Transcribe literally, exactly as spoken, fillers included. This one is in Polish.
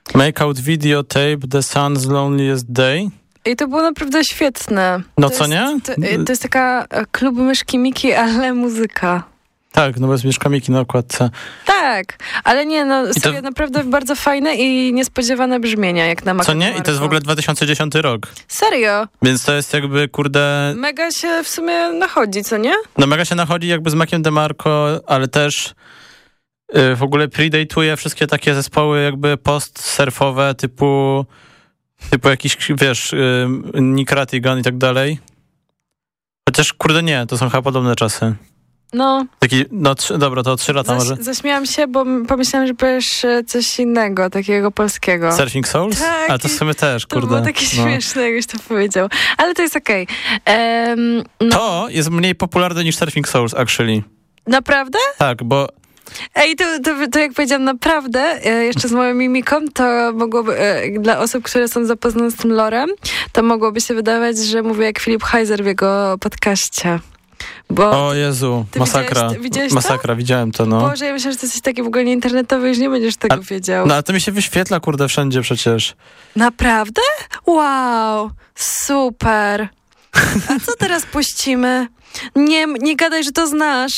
Make out video tape The Sun's Loneliest Day. I to było naprawdę świetne. No to co jest, nie? To, to jest taka klub myszki Miki, ale muzyka. Tak, no bez Mieszka Miki na okładce. Tak, ale nie, no I serio, to... naprawdę bardzo fajne i niespodziewane brzmienia, jak na Mac. Co nie? I to jest w ogóle dwa tysiące dziesiąty rok. Serio? Więc to jest jakby, kurde... Mega się w sumie nachodzi, co nie? No mega się nachodzi jakby z Maciem DeMarco, ale też yy, w ogóle predate'uje wszystkie takie zespoły jakby post-surfowe typu typu jakiś, wiesz, yy, Nick Rattigan i tak dalej. Chociaż, kurde, nie, to są chyba podobne czasy. No. Taki, no trzy, dobra, to trzy lata Zaś, może. Zaśmiałam się, bo pomyślałam, że powiesz coś innego, takiego polskiego. Surfing Souls? Tak. Ale to w sumie też, to kurde. było takie no. śmieszne, jakbyś to powiedział. Ale to jest okej. Okay. Um, no. To jest mniej popularne niż Surfing Souls, actually. Naprawdę? Tak, bo... Ej, to, to, to jak powiedziałam naprawdę, e, jeszcze z moją mimiką, to mogłoby, e, dla osób, które są zapoznane z tym lorem, to mogłoby się wydawać, że mówię jak Filip Heiser w jego podcaście. Bo o Jezu, masakra. Widziałeś, widziałeś masakra, to? widziałem to, no. Boże, ja myślę, że to jesteś taki w ogóle internetowy, już nie będziesz tego A, wiedział. No ale to mi się wyświetla, kurde, wszędzie przecież. Naprawdę? Wow, super. A co teraz puścimy? Nie, nie gadaj, że to znasz.